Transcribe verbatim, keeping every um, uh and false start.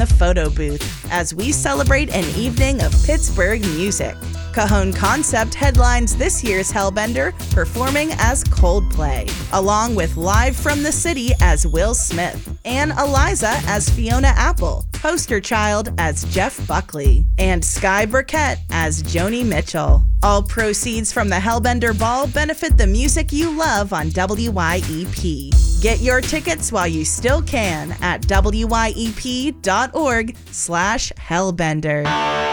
photo booth as we celebrate an evening of Pittsburgh music. Cajon Concept headlines this year's Hellbender, performing as Coldplay, along with Live from the City as Will Smith, and Eliza as Fiona Apple, Poster Child as Jeff Buckley, and Sky Burkett as Joni Mitchell. All proceeds from the Hellbender Ball benefit the music you love on W Y E P. Get your tickets while you still can at W Y E P dot org slash Hellbender.